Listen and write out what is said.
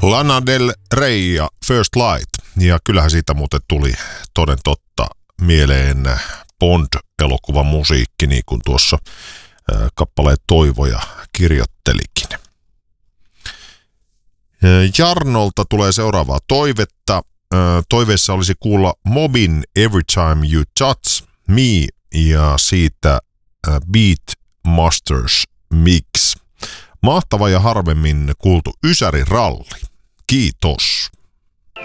Lana Del Rey ja First Light. Ja kyllähän siitä muuten tuli toden totta mieleen Bond-elokuvan musiikki, niin kuin tuossa kappaleen Toivoja kirjoittelikin. Jarnolta tulee seuraavaa toivetta. Toiveessa olisi kuulla Mobin Every Time You Touch Me ja siitä Beatmasters Mix. Mahtava ja harvemmin kuultu ysäriralli. Kiitos.